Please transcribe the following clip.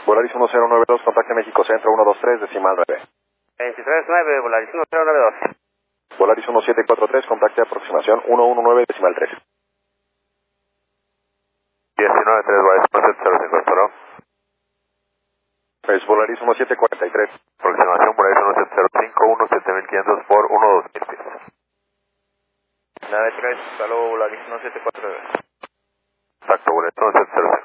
Volaris 1092, contacte México Centro 123, decimal 9. 239, Volaris 1092. Volaris 1743, contacte aproximación 119, decimal 3. 193, Volaris 1705, ¿no? Es Volaris 1743. Aproximación Volaris 1705, 17500 por 12000 pies. 93, saludo Volaris 1749. Exacto, Volaris 1705.